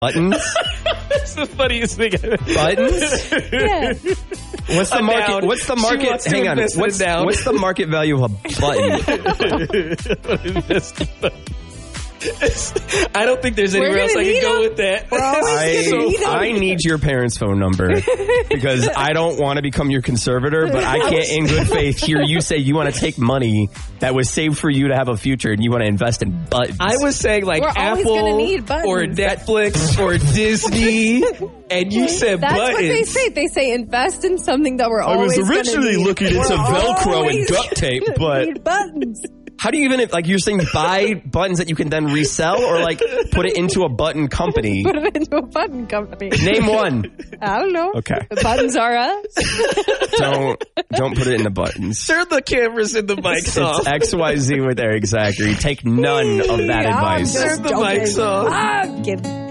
Buttons? That's the funniest thing ever. Buttons? Yeah. What's the market? Noun. What's the She market? wants to Hang on. invest in a noun. What's the market value of a button? I don't think there's anywhere else I can go with that. We're always gonna need 'em. I need your parents' phone number because I don't want to become your conservator, but I can't in good faith hear you say you want to take money that was saved for you to have a future and you want to invest in buttons. I was saying like We're always gonna Apple need buttons. or Netflix or Disney, and you said That's buttons. what they say. They say invest in something that we're always gonna need. We're always tape, gonna need buttons. how do you even, like, you're saying buy buttons that you can then resell or like put it into a button company? Put it into a button company. Name one. I don't know. Okay. The buttons are us. Don't put it in the buttons. Turn the cameras and the mics off. It's XYZ with Eric Zachary. Take none of that advice. I'm just Turn the mics joking. off. I'm kidding.